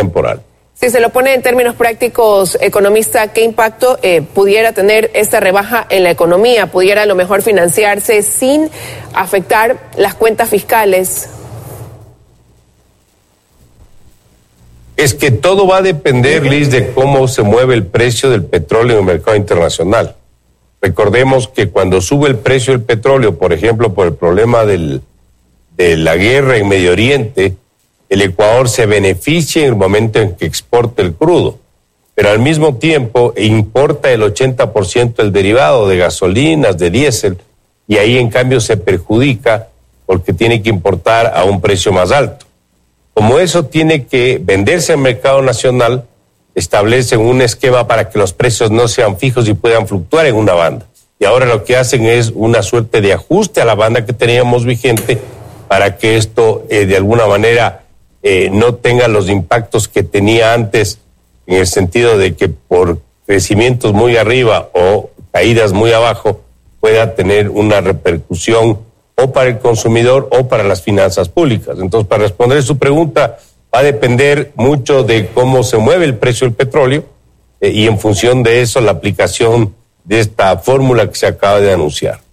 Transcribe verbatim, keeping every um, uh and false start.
temporal. Si se lo pone en términos prácticos, economista, ¿qué impacto eh, pudiera tener esta rebaja en la economía? ¿Pudiera a lo mejor financiarse sin afectar las cuentas fiscales? Es que todo va a depender, Liz, de cómo se mueve el precio del petróleo en el mercado internacional. Recordemos que cuando sube el precio del petróleo, por ejemplo, por el problema del, de la guerra en Medio Oriente, el Ecuador se beneficia en el momento en que exporta el crudo, pero al mismo tiempo importa el ochenta por ciento del derivado de gasolinas, de diésel, y ahí en cambio se perjudica porque tiene que importar a un precio más alto. Como eso tiene que venderse al mercado nacional, establecen un esquema para que los precios no sean fijos y puedan fluctuar en una banda. Y ahora lo que hacen es una suerte de ajuste a la banda que teníamos vigente para que esto eh, de alguna manera eh, no tenga los impactos que tenía antes, en el sentido de que por crecimientos muy arriba o caídas muy abajo pueda tener una repercusión o para el consumidor o para las finanzas públicas. Entonces, para responder su pregunta, va a depender mucho de cómo se mueve el precio del petróleo eh, y en función de eso la aplicación de esta fórmula que se acaba de anunciar.